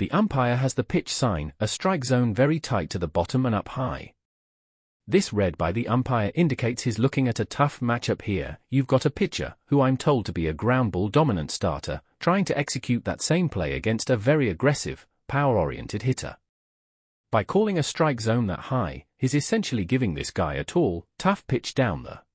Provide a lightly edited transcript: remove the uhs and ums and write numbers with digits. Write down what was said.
The umpire has the pitch sign, a strike zone very tight to the bottom and up high. This red by the umpire indicates he's looking at a tough matchup here. You've got a pitcher, who I'm told to be a ground ball dominant starter, trying to execute that same play against a very aggressive, power-oriented hitter. By calling a strike zone that high, he's essentially giving this guy a tall, tough pitch down the